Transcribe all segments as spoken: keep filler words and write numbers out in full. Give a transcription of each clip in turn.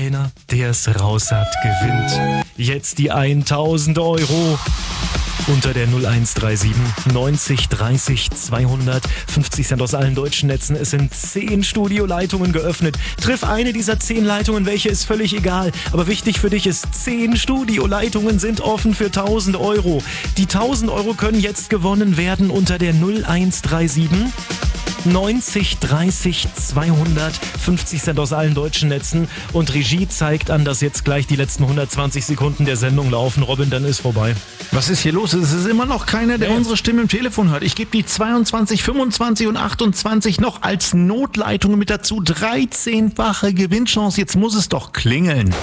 einer, der es raus hat, gewinnt jetzt die tausend Euro. Unter der null eins drei sieben neunzig dreißig zweihundert, fünfzig Cent aus allen deutschen Netzen. Es sind zehn Studioleitungen geöffnet. Triff eine dieser zehn Leitungen, welche ist völlig egal. Aber wichtig für dich ist, zehn Studioleitungen sind offen für tausend Euro. Die tausend Euro können jetzt gewonnen werden unter der null eins drei sieben neunzig dreißig zweihundert, fünfzig Cent aus allen deutschen Netzen. Und Regie zeigt an, dass jetzt gleich die letzten hundertzwanzig Sekunden der Sendung laufen. Robin, dann ist vorbei. Was ist hier los? Es ist immer noch keiner, der Nee. unsere Stimme im Telefon hört. Ich gebe die zweiundzwanzig, fünfundzwanzig und achtundzwanzig noch als Notleitungen mit dazu. dreizehnfache Gewinnchance. Jetzt muss es doch klingeln.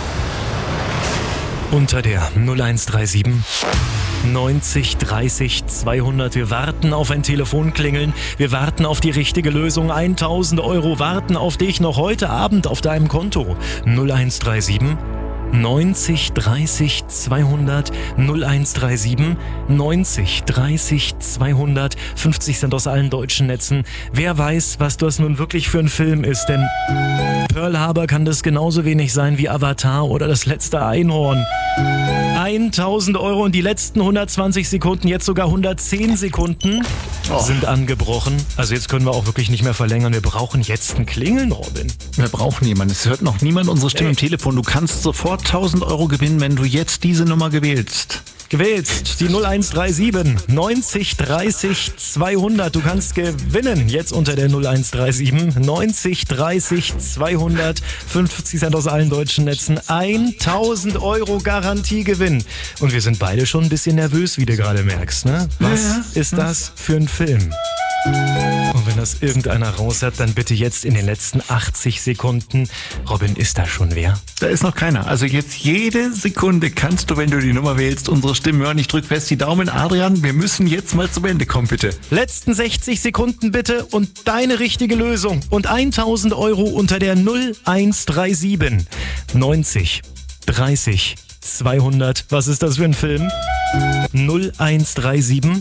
Unter der null eins drei sieben neunzig dreißig zweihundert. Wir warten auf ein Telefonklingeln. Wir warten auf die richtige Lösung. tausend Euro warten auf dich noch heute Abend auf deinem Konto. null eins drei sieben neunzig dreißig zweihundert, null eins drei sieben neunzig dreißig zweihundert, fünfzig Cent aus allen deutschen Netzen. Wer weiß, was das nun wirklich für ein Film ist, denn Pearl Harbor kann das genauso wenig sein wie Avatar oder das letzte Einhorn. tausend Euro und die letzten hundertzwanzig Sekunden, jetzt sogar hundertzehn Sekunden Oh. sind angebrochen. Also jetzt können wir auch wirklich nicht mehr verlängern. Wir brauchen jetzt ein Klingeln, Robin. Wir brauchen jemanden. Es hört noch niemand unsere Stimme Ey. im Telefon. Du kannst sofort tausend Euro gewinnen, wenn du jetzt diese Nummer gewählst. Gewählt die null eins drei sieben neunzig dreißig zweihundert. Du kannst gewinnen jetzt unter der null eins drei sieben neunzig dreißig zweihundert, fünfzig Cent aus allen deutschen Netzen. tausend Euro Garantiegewinn. Und wir sind beide schon ein bisschen nervös, wie du gerade merkst, ne? Was Ja, ja. ist das für ein Film? Und wenn das irgendeiner raus hat, dann bitte jetzt in den letzten achtzig Sekunden. Robin, ist da schon wer? Da ist noch keiner. Also jetzt jede Sekunde kannst du, wenn du die Nummer wählst, unsere Stimmen hören. Ich drück fest die Daumen. Adrian, wir müssen jetzt mal zum Ende kommen, bitte. Letzten sechzig Sekunden bitte und deine richtige Lösung. Und tausend Euro unter der null eins drei sieben neunzig dreißig zweihundert. Was ist das für ein Film? null eins drei sieben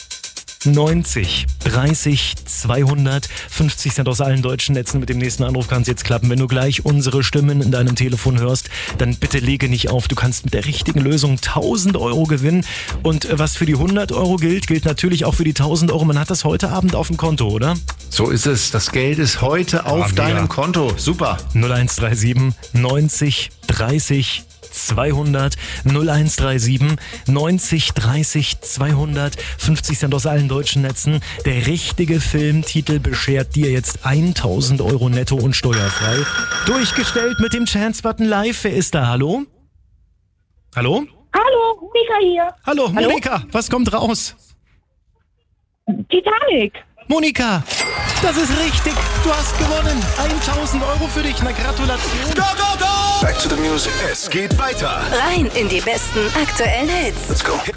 neunzig dreißig zweihundert, fünfzig Cent aus allen deutschen Netzen. Mit dem nächsten Anruf kann es jetzt klappen. Wenn du gleich unsere Stimmen in deinem Telefon hörst, dann bitte lege nicht auf. Du kannst mit der richtigen Lösung tausend Euro gewinnen. Und äh, was für die hundert Euro gilt, gilt natürlich auch für die tausend Euro. Man hat das heute Abend auf dem Konto, oder? So ist es. Das Geld ist heute auf mega. deinem Konto. Super. null eins drei sieben neunzig dreißig zweihundert, null eins drei sieben neunzig dreißig zweihundert, fünfzig Cent aus allen deutschen Netzen. Der richtige Filmtitel beschert dir jetzt tausend Euro netto und steuerfrei. Durchgestellt mit dem Chance-Button live. Wer ist da? Hallo? Hallo? Hallo, Monika hier. Hallo, Hallo? Monika, was kommt raus? Titanic. Monika, das ist richtig. Du hast gewonnen. tausend Euro für dich. Na, Gratulation. Go, go, go! Back to the music. Es geht weiter. Rein in die besten aktuellen Hits. Let's go.